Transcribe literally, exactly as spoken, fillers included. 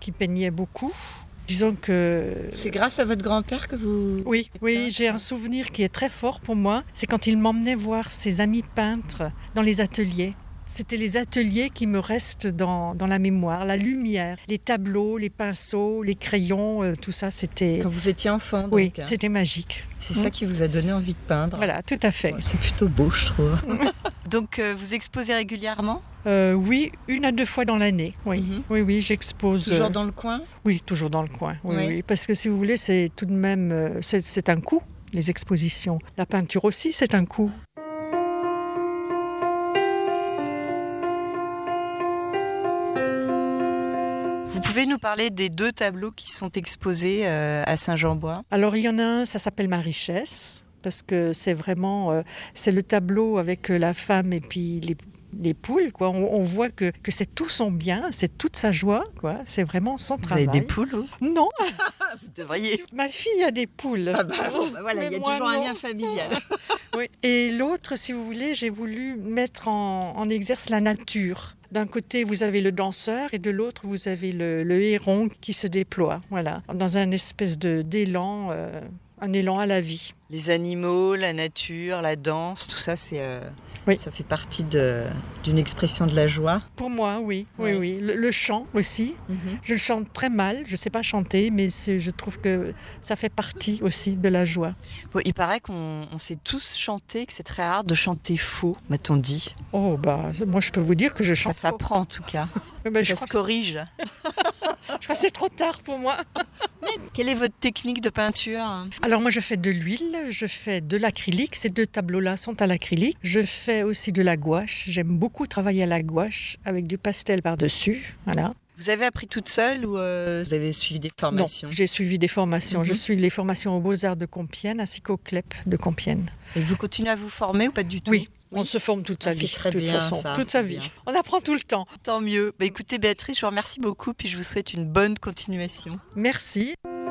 qui peignait beaucoup. Disons que... C'est grâce à votre grand-père que vous... Oui, oui, j'ai un souvenir qui est très fort pour moi. C'est quand il m'emmenait voir ses amis peintres dans les ateliers. C'était les ateliers qui me restent dans, dans la mémoire. La lumière, les tableaux, les pinceaux, les crayons, euh, tout ça, c'était... Quand vous étiez enfant, donc. Oui, c'était magique. C'est mmh. ça qui vous a donné envie de peindre. Voilà, tout à fait. Ouais, c'est plutôt beau, je trouve. Donc, euh, vous exposez régulièrement ? euh, Oui, une à deux fois dans l'année. Oui, mmh. oui, oui, j'expose. Toujours dans le coin ? Oui, toujours dans le coin. Oui, oui. oui, parce que si vous voulez, c'est tout de même, c'est, c'est un coût, les expositions. La peinture aussi, c'est un coût. Vous pouvez nous parler des deux tableaux qui sont exposés euh, à Saint-Jean-Bois ? Alors, il y en a un, ça s'appelle Ma richesse, parce que c'est vraiment, euh, c'est le tableau avec la femme et puis les, les poules, quoi. On, on voit que, que c'est tout son bien, c'est toute sa joie, quoi. C'est vraiment son vous travail. Vous avez des poules, vous ? Non. Vous devriez. Ma fille a des poules. Ah bah, bon, bah voilà, il y a toujours non. un lien familial. Oui. Et l'autre, si vous voulez, j'ai voulu mettre en, en exerce la nature. D'un côté, vous avez le danseur et de l'autre, vous avez le, le héron qui se déploie, voilà, dans un espèce de, d'élan, euh, un élan à la vie. Les animaux, la nature, la danse, tout ça, c'est, euh, oui. ça fait partie de, d'une expression de la joie. Pour moi, oui, oui, oui. oui. Le, le chant aussi. Mm-hmm. Je chante très mal, je ne sais pas chanter, mais c'est, je trouve que ça fait partie aussi de la joie. Bon, il paraît qu'on on sait tous chanter, que c'est très rare de chanter faux, m'a-t-on dit. Oh, bah, moi je peux vous dire que je chante. Ça s'apprend en tout cas. ben, ça se corrige. Je crois que c'est trop tard pour moi. Quelle est votre technique de peinture ? Alors moi je fais de l'huile, je fais de l'acrylique, ces deux tableaux-là sont à l'acrylique. Je fais aussi de la gouache, j'aime beaucoup travailler à la gouache avec du pastel par-dessus, voilà. Vous avez appris toute seule ou euh, vous avez suivi des formations ? Non, j'ai suivi des formations. Mm-hmm. Je suis les formations aux Beaux-Arts de Compiègne ainsi qu'au C L E P de Compiègne. Et vous continuez à vous former ou pas du tout ? Oui. Oui. On se forme toute sa ah, vie, c'est très toute bien, façon, ça, toute sa vie. Bien. On apprend tout le temps. Tant mieux. Bah, écoutez Béatrice, je vous remercie beaucoup puis je vous souhaite une bonne continuation. Merci.